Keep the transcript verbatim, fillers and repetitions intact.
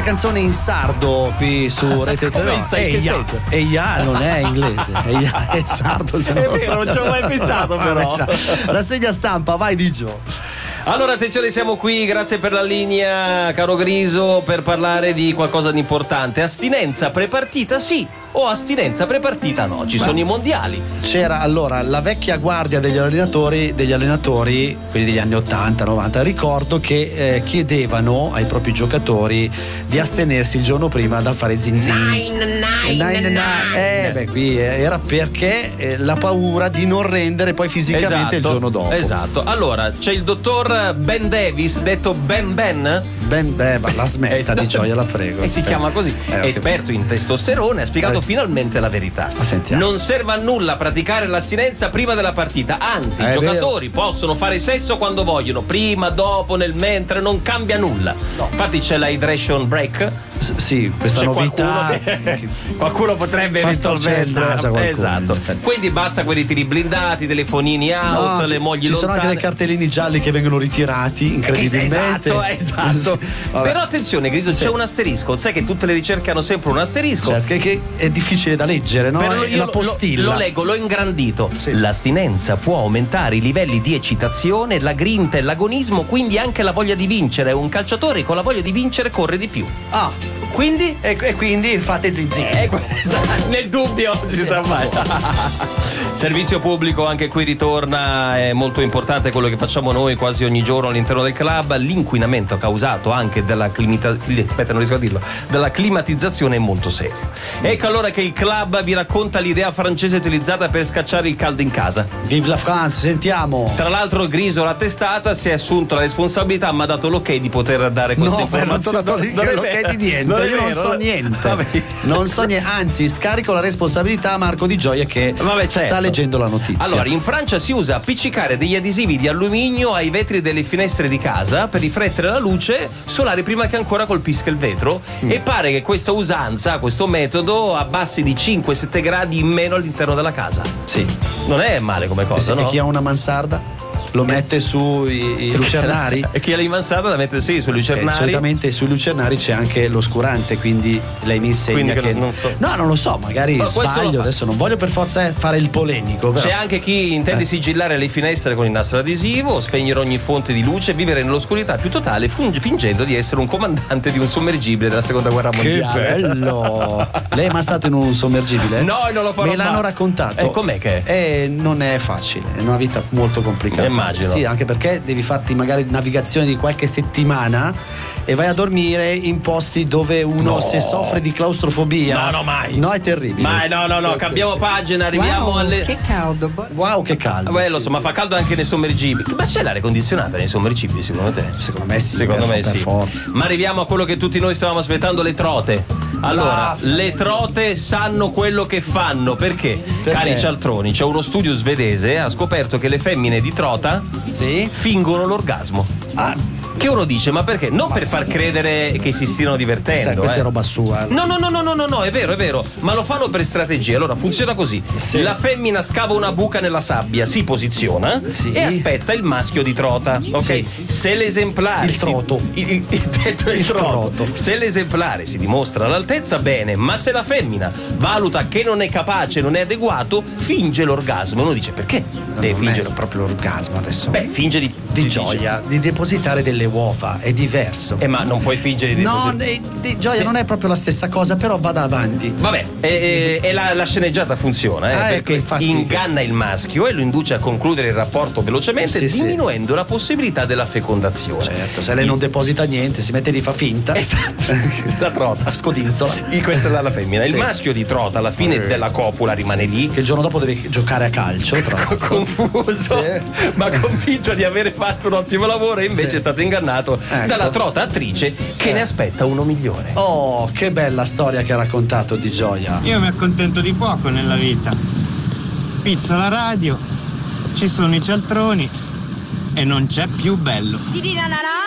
canzone in sardo qui su Rete tre. Come sai, che senso? Eia non è inglese, Eia è sardo. Se È non vero, non ci ho mai pensato però. Rassegna stampa, vai Digio. Allora attenzione, siamo qui, grazie per la linea caro Griso, per parlare di qualcosa di importante. Astinenza prepartita sì o astinenza prepartita no? Ci Beh, sono i mondiali. C'era allora la vecchia guardia degli allenatori, degli allenatori, quelli degli anni ottanta novanta, ricordo che eh, chiedevano ai propri giocatori di astenersi il giorno prima da fare zinzini. Nine, nine, nine, nine. Eh beh, qui era perché eh, la paura di non rendere poi fisicamente esatto, il giorno dopo. Esatto. Allora c'è il dottor Ben Davis, detto Ben Ben. Ben beh, la smetta di Gioia, la prego. E si chiama così. Eh, Esperto in testosterone, ha spiegato eh. finalmente la verità. Non serve a nulla praticare l'astinenza prima della partita, anzi eh, i giocatori vero. possono fare sesso quando vogliono, prima, dopo, nel mentre, non cambia nulla. No. Infatti c'è la hydration break. S- sì, questa c'è novità qualcuno, che, qualcuno potrebbe risolvere il naso qualcuno, esatto. Quindi basta quelli tiri blindati, telefonini out, no, le ci, mogli ci lontane. sono anche dei cartellini gialli che vengono ritirati incredibilmente. Esatto, esatto. Però attenzione Griso, sì. c'è un asterisco. Sai che tutte le ricerche hanno sempre un asterisco, certo, che, che è difficile da leggere, no? Però è io la postilla. Lo, lo leggo, l'ho ingrandito. Sì. L'astinenza può aumentare i livelli di eccitazione, la grinta e l'agonismo, quindi anche la voglia di vincere. Un calciatore con la voglia di vincere corre di più. Ah, quindi? E, e quindi fate zinzini. Eh, nel dubbio non si sa mai. Servizio pubblico, anche qui ritorna, è molto importante quello che facciamo noi quasi ogni giorno all'interno del club. L'inquinamento causato anche dalla climata, aspetta, non riesco a dirlo, dalla climatizzazione è molto serio. Ecco allora che il club vi racconta l'idea francese utilizzata per scacciare il caldo in casa. Vive la France, sentiamo. Tra l'altro Griso, la testata, si è assunto la responsabilità, ma ha dato l'ok di poter dare queste no, informazioni. No, non ho dato l'ok di niente, non io vero, non so niente. Vabbè. Non so niente, anzi scarico la responsabilità a Marco Di Gioia che Vabbè, certo. sta leggendo la notizia. Allora, in Francia si usa appiccicare degli adesivi di alluminio ai vetri delle finestre di casa per riflettere la luce solare prima che ancora colpisca il vetro mm. e pare che questa usanza, questo metodo abbassi di cinque sette gradi in meno all'interno della casa. Sì. Non è male come cosa, e no? E chi ha una mansarda? Lo mette sui lucernari? E chi ha in mansarda la mette sì, sui lucernari. Solitamente sui lucernari c'è anche l'oscurante, quindi lei mi insegna che, che non sto... no, non lo so, magari no, sbaglio, adesso non voglio per forza fare il polemico, però. C'è anche chi intende eh. sigillare le finestre con il nastro adesivo, spegnere ogni fonte di luce, vivere nell'oscurità più totale, fingendo di essere un comandante di un sommergibile della seconda guerra mondiale. Che bello! Lei è mai stato in un sommergibile? No, non lo farò. Me l'hanno mai. raccontato. E com'è che è? Eh, non è facile, è una vita molto complicata. Immagino. Sì, anche perché devi farti magari navigazione di qualche settimana e vai a dormire in posti dove uno no. se soffre di claustrofobia. No, no, mai. No, è terribile. Mai, no, no, no, cambiamo pagina, arriviamo wow, alle. Che caldo. Wow, che caldo. Beh, lo so, ma fa caldo anche nei sommergibili. Ma c'è l'aria condizionata nei sommergibili, secondo te? Secondo me sì. Secondo per, me per sì. Forza. Ma arriviamo a quello che tutti noi stavamo aspettando, le trote. Allora, no. le trote sanno quello che fanno, perché? perché? Cari cialtroni, c'è uno studio svedese ha scoperto che le femmine di trota sì? fingono l'orgasmo. Ah. Che uno dice, ma perché? Non per far credere che si stiano divertendo. Questa, questa eh. è roba sua. No, no, no, no, no, no, no, è vero, è vero. Ma lo fanno per strategia. Allora funziona così: sì. la femmina scava una buca nella sabbia, si posiziona sì. e aspetta il maschio di trota. Ok? Sì. Se l'esemplare. Il troto. Si, il, il, il, il, il troto. troto. Se l'esemplare si dimostra all'altezza, bene. Ma se la femmina valuta che non è capace, non è adeguato, finge l'orgasmo. Uno dice, perché? No, deve non fingere è proprio l'orgasmo adesso. Beh, finge di, di, di gioia, di depositare delle uova. È diverso. Eh, ma non puoi fingere di no, di, di gioia se... non è proprio la stessa cosa, però vada avanti. Vabbè, e, e la, la sceneggiata funziona, eh, ah, perché ecco, infatti... inganna il maschio e lo induce a concludere il rapporto velocemente, sì, diminuendo sì. la possibilità della fecondazione. Certo, se lei non deposita niente, si mette lì, fa finta. Esatto. La trota. Scodinzola. E questa è la femmina. Sì. Il maschio di trota alla fine eh. della copula rimane sì. lì. Che il giorno dopo deve giocare a calcio, tra l'altro. Confuso, sì. ma convinto di aver fatto un ottimo lavoro, e invece sì. è stato ingannato ecco. dalla trota attrice che eh. ne aspetta uno migliore. Oh, che bella storia che ha raccontato Di Gioia. Io mi accontento di poco nella vita. Pizza alla radio, ci sono i cialtroni e non c'è più bello.